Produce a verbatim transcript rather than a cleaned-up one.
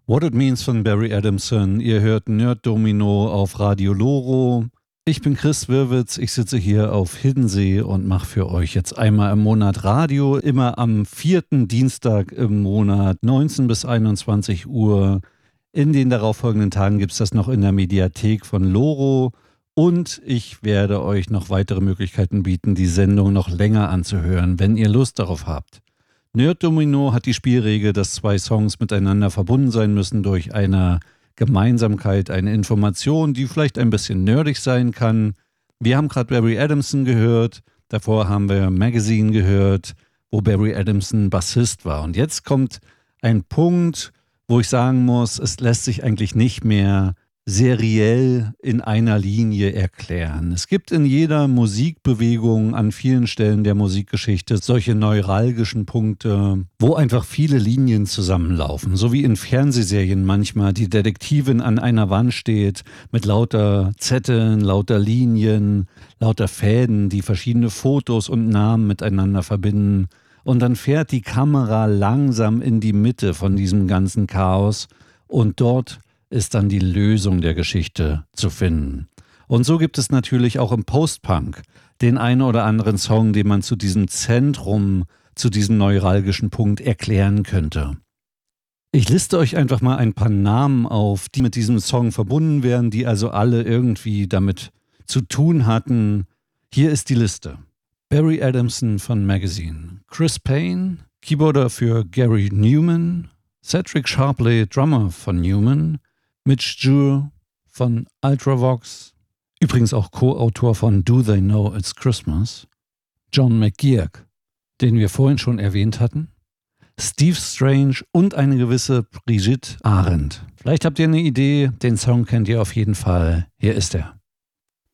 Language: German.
What It Means von Barry Adamson. Ihr hört Nerd Domino auf Radio Loro. Ich bin Chris Wirwitz, ich sitze hier auf Hiddensee und mache für euch jetzt einmal im Monat Radio, immer am vierten Dienstag im Monat, neunzehn bis einundzwanzig Uhr. In den darauffolgenden Tagen gibt es das noch in der Mediathek von Loro und ich werde euch noch weitere Möglichkeiten bieten, die Sendung noch länger anzuhören, wenn ihr Lust darauf habt. Nerd Domino hat die Spielregel, dass zwei Songs miteinander verbunden sein müssen durch eine Gemeinsamkeit, eine Information, die vielleicht ein bisschen nerdig sein kann. Wir haben gerade Barry Adamson gehört, davor haben wir Magazine gehört, wo Barry Adamson Bassist war. Und jetzt kommt ein Punkt, wo ich sagen muss, es lässt sich eigentlich nicht mehr seriell in einer Linie erklären. Es gibt in jeder Musikbewegung an vielen Stellen der Musikgeschichte solche neuralgischen Punkte, wo einfach viele Linien zusammenlaufen. So wie in Fernsehserien manchmal die Detektivin an einer Wand steht mit lauter Zetteln, lauter Linien, lauter Fäden, die verschiedene Fotos und Namen miteinander verbinden. Und dann fährt die Kamera langsam in die Mitte von diesem ganzen Chaos und dort ist dann die Lösung der Geschichte zu finden. Und so gibt es natürlich auch im Post-Punk den einen oder anderen Song, den man zu diesem Zentrum, zu diesem neuralgischen Punkt erklären könnte. Ich liste euch einfach mal ein paar Namen auf, die mit diesem Song verbunden werden, die also alle irgendwie damit zu tun hatten. Hier ist die Liste. Barry Adamson von Magazine, Chris Payne, Keyboarder für Gary Newman, Cedric Sharpley, Drummer von Newman, Mitch Jure von Ultravox, übrigens auch Co-Autor von Do They Know It's Christmas, John McGeoch, den wir vorhin schon erwähnt hatten, Steve Strange und eine gewisse Brigitte Arendt. Vielleicht habt ihr eine Idee, den Song kennt ihr auf jeden Fall. Hier ist er.